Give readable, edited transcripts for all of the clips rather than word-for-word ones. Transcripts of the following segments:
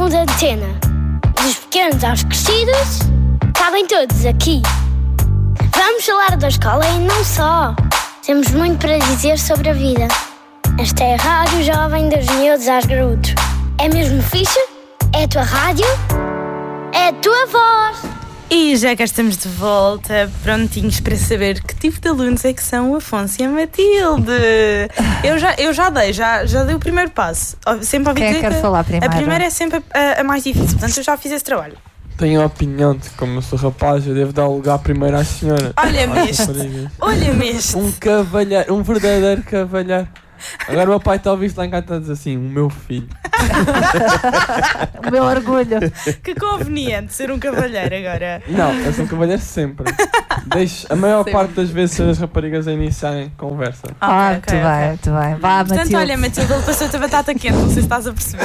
somos a antena. Dos pequenos aos crescidos, cabem todos aqui. Vamos falar da escola e não só. Temos muito para dizer sobre a vida. Esta é a Rádio Jovem dos Miúdos aos Graúdos. É mesmo fixe? É a tua rádio? É a tua voz. E já cá estamos de volta, prontinhos para saber que tipo de alunos é que são o Afonso e a Matilde. Eu já dei o primeiro passo. Sempre ouvi Quem é dizer que quer falar primeiro? A primeira é sempre a mais difícil, portanto eu já fiz esse trabalho. Tenho a opinião de que, como eu sou rapaz, eu devo dar o lugar primeiro à senhora. Olha-me este. Um cavalheiro, um verdadeiro cavalheiro. Agora o meu pai está a ouvir lá em casa e está a dizer assim, o meu filho. O meu orgulho. Que conveniente ser um cavalheiro agora. Não, eu sou um cavalheiro sempre. Deixo a maior parte das vezes as raparigas a iniciarem conversa. Muito bem. Vá, Portanto, Matilde. olha, Matilde, ele passou-te a batata quente, não sei se estás a perceber.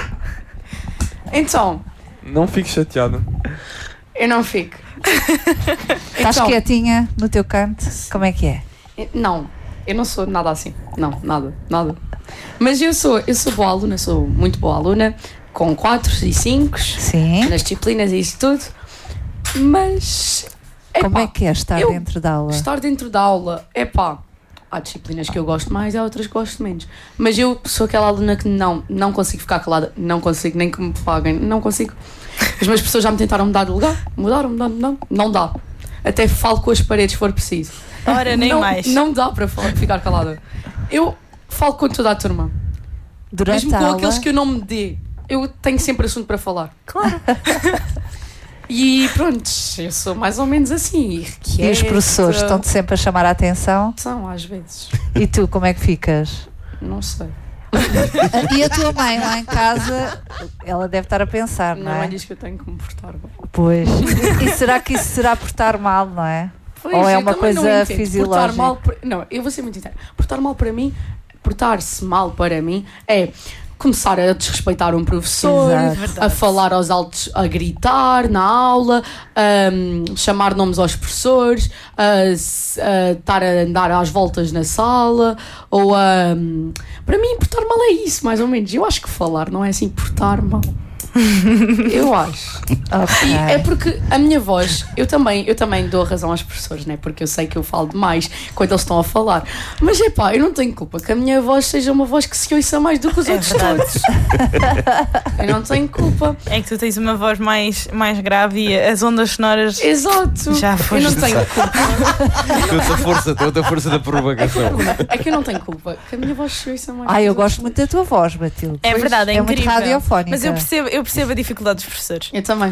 Então, Não fiques chateada. eu não fico. Estás quietinha no teu canto? Como é que é? Não, eu não sou nada assim. Não, nada. Mas eu sou boa aluna, sou muito boa aluna, com 4 e 5 Sim. nas disciplinas e isso tudo. Mas, Como é que é estar dentro da aula? estar dentro da aula, há disciplinas que eu gosto mais e há outras que gosto menos. Mas eu sou aquela aluna que não consigo ficar calada, não consigo, nem que me paguem, não consigo. As minhas pessoas já me tentaram mudar de lugar, mudaram, não dá. Até falo com as paredes se for preciso. Ora, nem mais. Não dá para ficar calada. Eu falo com toda a turma. Durante Mesmo a com aula? aqueles que eu não me dê. Eu tenho sempre assunto para falar. Claro. E pronto, eu sou mais ou menos assim. E os professores estão-te sempre a chamar a atenção? São, às vezes. E tu, como é que ficas? Não sei. E a tua mãe lá em casa, ela deve estar a pensar, não Minha é? mãe diz que eu tenho que me portar bem. Pois. E será que isso será portar mal, não é? Pois, Ou é eu uma também não coisa entendo. fisiológica? Portar mal, não, eu vou ser muito sincera. Portar-se mal para mim é começar a desrespeitar um professor, Exato. a falar aos altos, a gritar na aula, chamar nomes aos professores, estar a andar às voltas na sala, ou para mim portar mal é isso, mais ou menos. Eu acho que falar não é assim portar mal. Eu acho. Ok. E é porque a minha voz, eu também dou razão aos professores, né? Porque eu sei que eu falo demais quando eles estão a falar. Mas eu não tenho culpa que a minha voz seja uma voz que se ouça mais do que os outros todos. Eu não tenho culpa. É que tu tens uma voz mais grave e as ondas sonoras. Exato. Já foste. Eu não tenho culpa. Outra força da propagação. É que eu não tenho culpa que a minha voz se ouça mais. Eu gosto muito da tua voz, Matilde. É verdade, é muito incrível. radiofónica. Mas eu percebo a dificuldade dos professores. Eu também.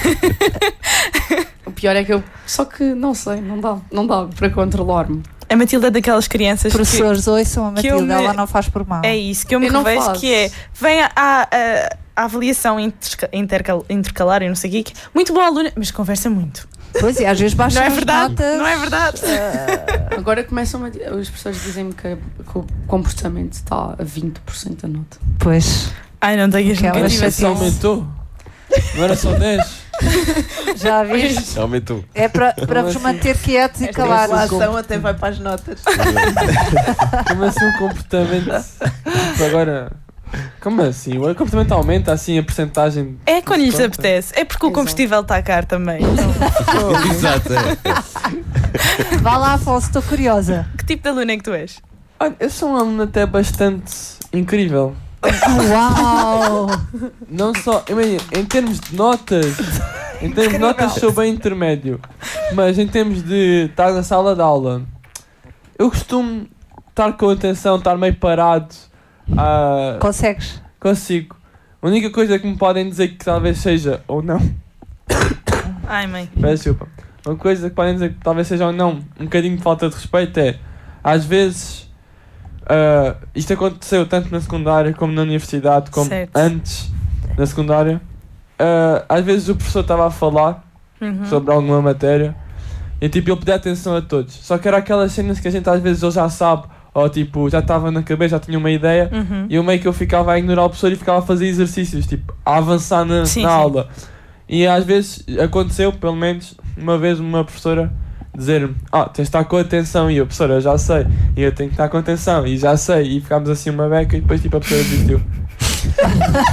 O pior é que eu. Só que não sei, não dá para controlar-me. A Matilde é daquelas crianças Professores, ouçam a que eu Matilde, me- ela não faz por mal. É isso que eu me Eu não revejo, faço. que é vem a avaliação intercalar e não sei o quê, muito boa aluna, mas conversa muito. Pois é, às vezes baixam Não é as verdade? notas. Não é verdade? Agora os professores dizem-me que o comportamento está a 20% da nota. Pois, Ai, não tenhas Que é nunca uma tive Isso assim. aumentou? Não era só 10? já viste? Aumentou. É para vos assim? manter quietos e Esta calados. inflação até vai para as notas. Como assim um comportamento? Tipo, agora... Como assim? O comportamento aumenta assim a percentagem? É quando lhes Pronto. apetece. É porque o Exato. combustível está caro também. Exato. É. Vá lá, Afonso, estou curiosa. Que tipo de aluna é que tu és? Olha, eu sou um aluno até bastante incrível. Uau! Não só, imagina, em termos de notas, sou bem intermédio. Mas em termos de estar na sala de aula, eu costumo estar com atenção, estar meio parado. Consegues? Consigo. A única coisa que me podem dizer que talvez seja ou não, Ai, mãe. peço desculpa, uma coisa que podem dizer que talvez seja ou não um bocadinho de falta de respeito é, às vezes, isto aconteceu tanto na secundária como na universidade, como Certo. antes na secundária. Às vezes o professor estava a falar sobre alguma matéria e tipo ele pedia atenção a todos, só que era aquelas cenas que a gente às vezes ou já sabe ou tipo já estava na cabeça, já tinha uma ideia e eu meio que eu ficava a ignorar o professor e ficava a fazer exercícios, tipo a avançar na aula. E às vezes aconteceu, pelo menos uma vez, uma professora dizer-me: tens de estar com atenção. E eu: professora, eu já sei. E eu tenho que estar com atenção. E já sei. E ficámos assim uma beca e depois tipo a professora desistiu.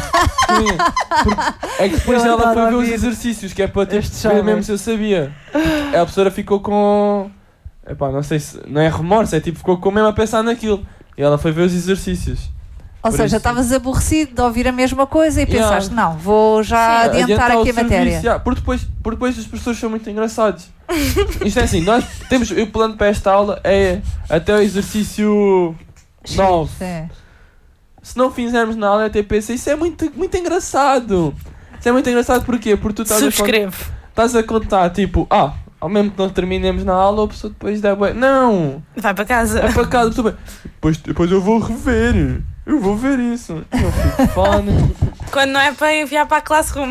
É que depois Eu ela adoro foi ver os ouvir exercícios, que é para ter estes de ver jovens. mesmo se eu sabia. A professora ficou com... Epá, não sei se... Não é remorso, é tipo, ficou com mesmo a pensar naquilo. E ela foi ver os exercícios. Ou Por seja, isso- estavas aborrecido de ouvir a mesma coisa e Yeah. pensaste, não, vou já adiantar o aqui a matéria. serviço, yeah, porque depois os professores são muito engraçados. Isto é assim, nós temos... O plano para esta aula é até o exercício 9. Sim. Se não fizermos na aula TPC, isso é muito, muito engraçado. Isso é muito engraçado porquê? Porque tu Subscrevo. estás a contar, tipo, ao mesmo que não terminemos na aula, a pessoa depois dá bem. Não! Vai para casa. É para casa, tudo bem. Depois eu vou rever. Eu vou ver isso. Eu fico fone. Quando não é para enviar para a Classroom.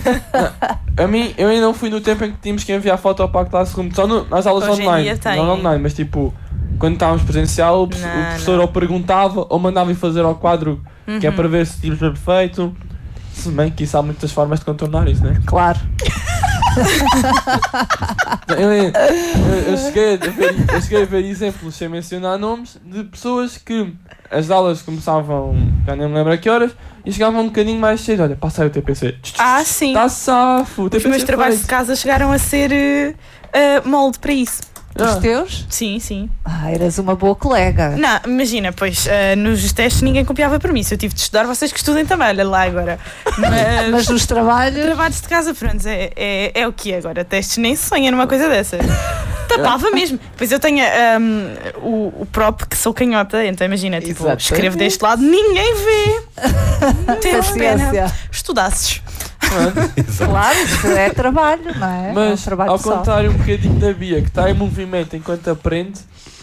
Eu ainda não fui no tempo em que tínhamos que enviar foto para a Classroom, só nas aulas Hoje em online. dia tem. Não online, mas tipo, quando estávamos presencial, o professor ou perguntava ou mandava ir fazer ao quadro, que é para ver se tínhamos perfeito. Se bem que isso há muitas formas de contornar isso, né? Claro. Eu cheguei a ver exemplos, sem mencionar nomes, de pessoas que as aulas começavam, já nem me lembro a que horas, e chegavam um bocadinho mais cedo. Olha, passa aí o TPC. Ah, sim. Está safo. Os meus trabalhos de casa chegaram a ser molde para isso. Os teus? Sim, sim. Eras uma boa colega. Não, imagina, pois nos testes ninguém copiava para mim. Se eu tive de estudar, vocês que estudem também, olha lá agora. Mas nos trabalhos. Trabalhos de casa, pronto, é o que é agora. Testes nem se sonha numa coisa dessas. Tapava mesmo. Pois eu tenho o próprio que sou canhota, então imagina, tipo, Exato. escrevo deste lado, ninguém vê. Tens pena. Paciência. Estudasses. Claro, isso é trabalho, não é? É um Mas, trabalho ao pessoal. contrário um bocadinho da Bia, que está em movimento enquanto aprende,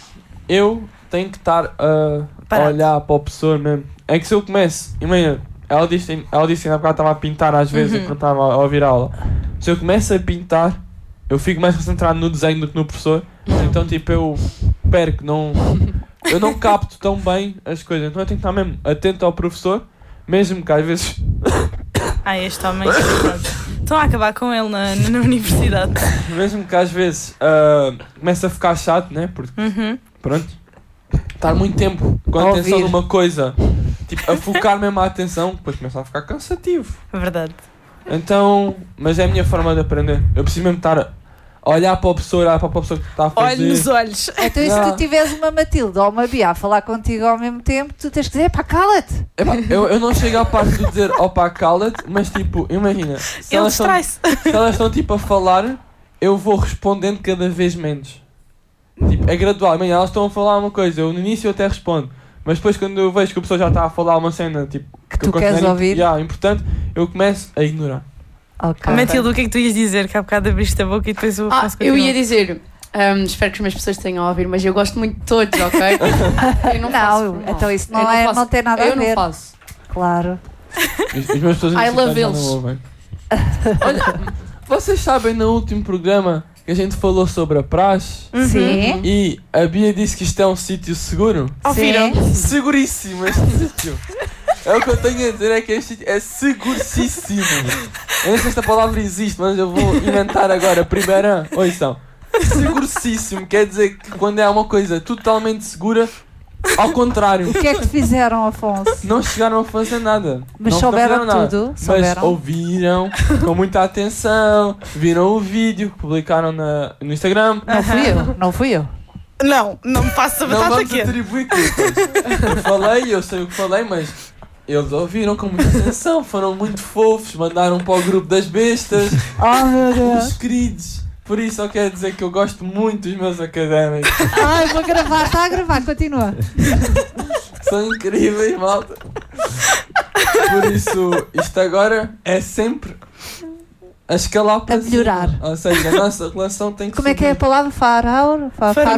eu tenho que estar a Parado. olhar para o professor mesmo. É que se eu começo, imagina, ela disse que há bocado estava a pintar às vezes enquanto estava a ouvir a aula. Se eu começo a pintar, eu fico mais concentrado no desenho do que no professor. Então, tipo, eu perco, eu não capto tão bem as coisas. Então, eu tenho que estar mesmo atento ao professor, mesmo que às vezes. Este homem. Estão a acabar com ele na universidade. Mesmo que às vezes começa a ficar chato, né? Porque, pronto, estar muito tempo com a atenção Ouvir. numa coisa, tipo, a focar mesmo a atenção, depois começa a ficar cansativo. Verdade. Então, mas é a minha forma de aprender. Eu preciso mesmo estar a olhar para o professor, olhar para a pessoa que está a fazer. Olhe nos olhos. Então, e se tu tiveres uma Matilde ou uma Bia a falar contigo ao mesmo tempo, tu tens que dizer, pá, cala-te. Epá, eu não chego à parte de dizer, opa, cala-te, mas tipo, imagina, se Ele distrai-se. elas estão tipo a falar, eu vou respondendo cada vez menos. Tipo, é gradual. Imagina, elas estão a falar uma coisa, eu no início até respondo, mas depois quando eu vejo que a pessoa já está a falar uma cena tipo, Que tu eu queres considero ouvir. importante, eu começo a ignorar. Ok. Matilde, o que é que tu ias dizer? Que há bocado abriste a boca e depois eu posso Eu ia continuar. dizer, espero que as minhas pessoas tenham a ouvir, mas eu gosto muito de todos, ok? Eu não, faço, então isso não, Eu faço. não tem nada a Eu ver. não faço. Claro. As minhas pessoas I love já não eles. ouvem. Olha, vocês sabem no último programa que a gente falou sobre a praxe Sim. e a Bia disse que isto é um sítio seguro? Ouviram? Sim. Seguríssimo este sítio. É o que eu tenho a dizer, é que este sítio é seguríssimo. Eu não sei se esta palavra existe, mas eu vou inventar agora. Primeira, ouçam. Seguríssimo quer dizer que quando é uma coisa totalmente segura, ao contrário, O que é que fizeram, Afonso? não chegaram a fazer nada. Mas não souberam fizeram nada. tudo? Mas Souberam? ouviram com muita atenção, viram o vídeo que publicaram no Instagram. Não fui eu. Não me faço a Não batata vamos quente. atribuir culpas. Eu sei o que falei, mas eles ouviram com muita atenção, foram muito fofos, mandaram para o grupo das bestas, Oh, meu Deus. os queridos. Por isso só quero dizer que eu gosto muito dos meus académicos. Ai, vou gravar. Está a gravar, continua. São incríveis, malta. Por isso, isto agora é sempre a escalar para A melhorar. cima. Ou seja, a nossa relação tem que Como é que é a subir. palavra? Farmar?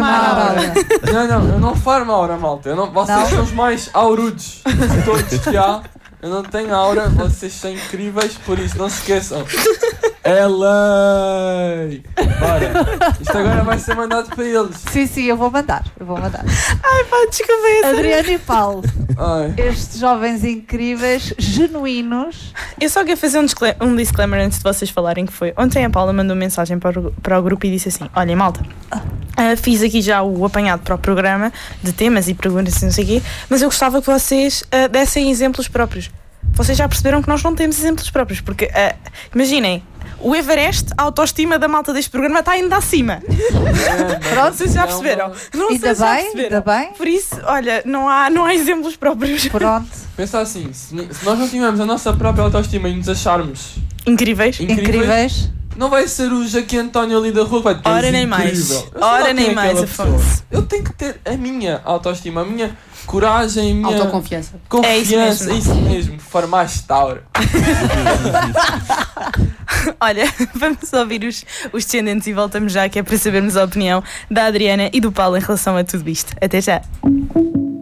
Não, eu não farmo aura, malta. Vocês Não? são os mais aurudos de todos que há. Eu não tenho aura, vocês são incríveis, por isso não se esqueçam. É lei! Bora! Isto agora vai ser mandado para eles. Sim, eu vou mandar. Desculpa essa. Adriano e Paulo, Ai. estes jovens incríveis, genuínos. Eu só quero fazer um disclaimer antes de vocês falarem, que foi ontem a Paula mandou mensagem para o grupo e disse assim: olhem, malta, fiz aqui já o apanhado para o programa de temas e perguntas e não sei o quê, mas eu gostava que vocês dessem exemplos próprios. vocês já perceberam que nós não temos exemplos próprios, porque imaginem, o Everest, a autoestima da malta deste programa está ainda acima. Pronto, vocês já perceberam. Não sei se já perceberam. Ainda bem. Por isso, olha, não há exemplos próprios. Pronto. Pensa assim, se nós não tivermos a nossa própria autoestima e nos acharmos Incríveis. não vai ser o Jaque António ali da rua que vai ter Ora nem mais. Ora nem mais, Afonso. Eu tenho que ter a minha autoestima, a minha coragem, a minha Autoconfiança. confiança. É isso mesmo. Farmastauro. Olha, vamos ouvir os descendentes e voltamos já, que é para sabermos a opinião da Adriana e do Paulo em relação a tudo isto. Até já.